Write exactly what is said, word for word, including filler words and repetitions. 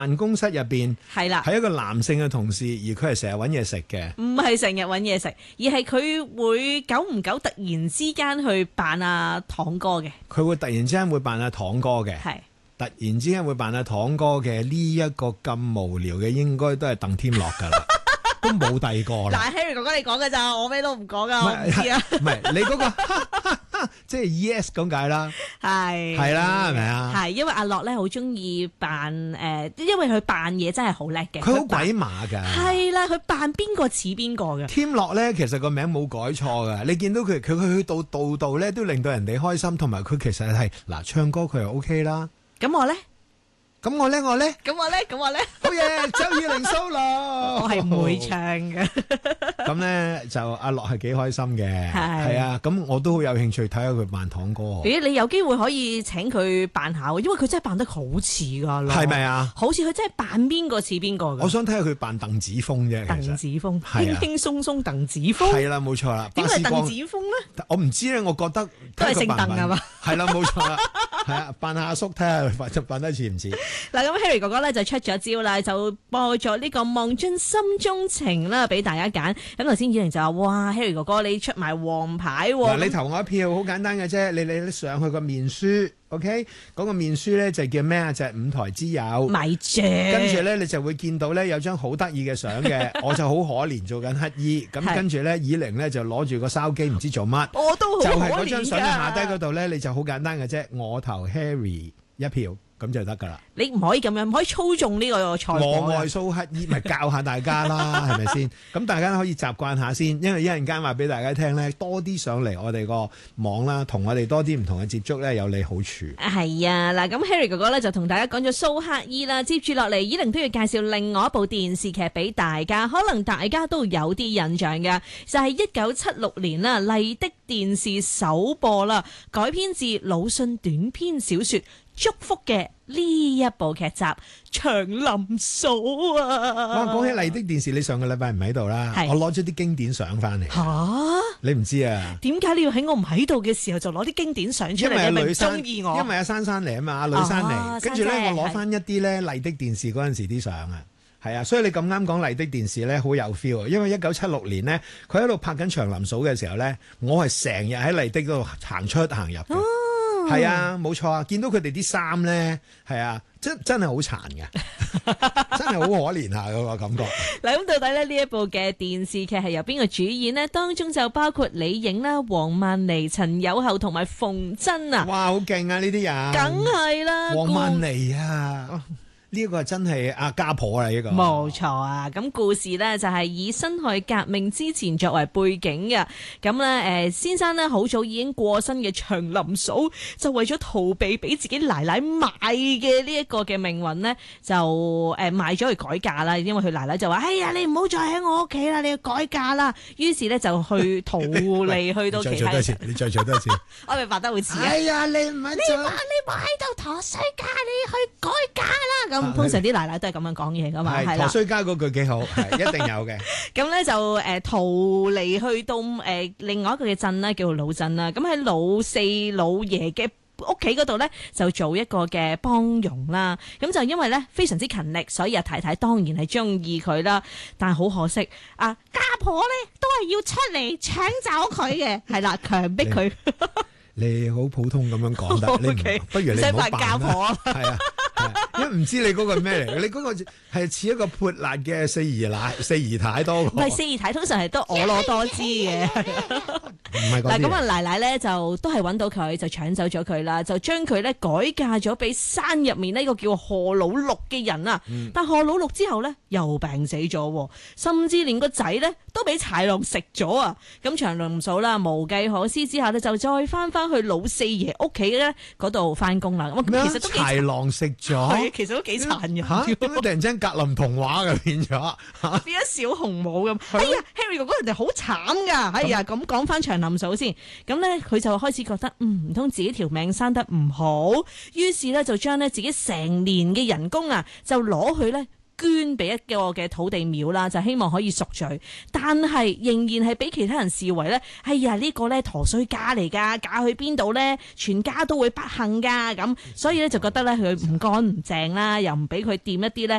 辦公室入邊係啦， 係一個男性嘅同事，而佢係成日揾嘢食嘅。 唔係成日揾嘢食，而係佢會久唔久突然之間去扮阿堂哥嘅。 佢會突然之間會扮阿堂哥嘅， 係突然之間會扮阿堂哥嘅呢一個咁無聊嘅，應該都係鄧添樂㗎啦。都冇第二個啦。 嗱，Harry 哥哥你講㗎咋，我咩都唔講噶，我唔知啊。 唔係你嗰個，即係 yes 咁解啦。 係係啦，係咪啊？ 係因為阿樂咧好中意扮誒，因為佢扮嘢真係好叻嘅。 佢好鬼馬㗎。 係啦，佢扮邊個似邊個嘅。 添樂咧，其實個名冇改錯㗎。你見到佢，佢佢去到度度咧，都令到人哋開心，同埋佢其實係嗱唱歌佢又 OK 啦。 咁我咧？ 咁我咧，我咧， 咁我咧，咁我咧， 好嘢，周以玲 solo， 我係唔會唱嘅。 咁咧就阿樂係幾開心嘅，係啊，咁我都好有興趣睇下佢扮堂哥。 咦，你有機會可以請佢扮下，因為佢真係扮得好似噶， 係咪啊？ 好似佢真係扮邊個似邊個嘅。 我想睇下佢扮鄧子峰啫， 鄧子峰，輕輕鬆鬆鄧子峰， 係啦，冇錯啦。 點解鄧子峰咧？ 我唔知咧，我覺得都係姓鄧係嘛？ 係啦，冇錯啦，係啊，扮下阿叔睇下佢扮扮得似唔似？ 嗱，咁 Harry 哥哥咧就出咗招啦，就播咗呢個望進心中情啦，俾大家揀。咁頭先以玲就話：哇 ，Harry 哥哥你出埋黃牌喎！ 嗱，你投我一票，好簡單嘅啫。你你上去個面書 ，OK，嗰個面書咧就叫咩啊？就係、是、五台之友。 咪住。 跟住咧，你就會見到咧有張好得意嘅相嘅，我就好可憐做緊乞衣。咁跟住咧，以玲咧就攞住個筲箕，唔知做乜。 我都好可憐㗎。 就係嗰張相下低嗰度咧，你就好簡單嘅啫。我投 Harry 一票。咁就得噶啦！ 你唔可以咁樣，唔可以操縱呢個賽果。 我愛蘇乞衣，咪教下大家啦，係咪先？咁大家可以習慣下先，因為一陣間話俾大家聽咧，多啲上嚟我哋個網啦，同我哋多啲唔同嘅接觸咧，有你好處。 係啊，嗱，咁 Harry 哥哥咧就同大家講咗蘇乞衣啦，接住落嚟，依玲都要介紹另外一部電視劇俾大家，可能大家都有啲印象嘅，就係一九七六年啦，麗的電視首播啦，改編自魯迅短篇小說祝福嘅呢一部劇集《祥林嫂》啊！ 哇，講起麗的電視，你上個禮拜唔喺度啦，我攞咗啲經典相翻嚟。 吓、啊， 你唔知啊？ 點解你要喺我唔喺度嘅時候就攞啲經典相出嚟？ 因為你唔中意我？ 因為阿珊珊嚟啊嘛，阿呂珊嚟，跟住咧我攞翻一啲咧麗的電視嗰陣時啲相啊，係啊，所以你咁啱講麗的電視咧好有 feel 啊！因為一九七六年呢，佢喺度拍緊《祥林嫂》嘅時候咧，我係成日喺麗的嗰度行出行入嘅。係啊，冇錯啊！見到佢哋啲衫咧，係啊，真真係好殘嘅，真係好可憐下嗰個感覺。 嗱，咁到底咧呢一部嘅電視劇係由邊個主演呢？當中就包括李影啦、黃曼妮、陳友后同埋馮真啊！ 哇，好勁啊！呢啲人， 梗係啦， 黃曼妮啊！呢、這個真係阿家婆啦，呢、這個冇錯啊！咁故事呢，就係以辛亥革命之前作為背景嘅。咁呢，誒先生呢，好早已經過身嘅祥林嫂，就為咗逃避俾自己奶奶賣嘅呢一個嘅命運呢，就誒賣咗去改嫁啦。因為佢奶奶就話：哎呀，你唔好再喺我屋企啦，你要改嫁啦。於是呢，就去逃離去到其他。 你再做多次，你再做多次。 我咪扮得好似啊！ 哎呀，你唔係你話你唔喺度陀衰家，你去改嫁啦咁。通常啲奶奶都係咁樣講嘢噶嘛，係啦。陀衰家嗰句幾好，係一定有嘅。 咁咧就誒、呃、逃離去到誒、呃、另外一個嘅鎮啦，叫做老鎮啦。咁喺老四老爺嘅屋企嗰度咧，就做一個嘅幫傭啦。咁就因為咧非常之勤力，所以阿太太當然係中意佢啦。但係好可惜，啊家婆咧都係要出嚟搶走佢嘅，係啦，強迫佢。 你好普通咁樣講得， okay，你唔不如你唔好扮家婆啊，係啊。因為唔知你嗰個係咩嚟嘅，你嗰個係似一個潑辣嘅四姨奶、四姨太多。唔係四姨太，通常係都婀娜多姿嘅。 唔係嗱，咁啊奶奶咧就都係揾到佢，就搶走咗佢啦，就將佢咧改嫁咗俾山入面呢個叫何老六嘅人啊。嗯、但何老六之後咧又病死咗，甚至連個仔咧都俾豺狼食咗啊！咁祥林嫂啦，無計可施之下咧，就再翻翻去老四爺屋企咧嗰度翻工啦。咁其實都豺狼食咗。 係，其實都幾殘忍。 嚇！點解突然之間格林童話嘅變咗？ 變咗小紅帽咁。哎呀 ，Harry 哥哥人哋好慘㗎。哎呀，咁講翻祥林嫂先。咁咧，佢就開始覺得，嗯，唔通自己條命生得唔好，於是咧就將咧自己成年嘅人工啊，就攞去咧捐俾一個嘅土地廟啦，就希望可以贖罪，但係仍然係俾其他人視為咧，哎呀呢個咧陀衰家嚟噶，嫁去邊度咧，全家都會不幸噶咁，所以咧就覺得咧佢唔乾唔淨啦，又唔俾佢掂一啲咧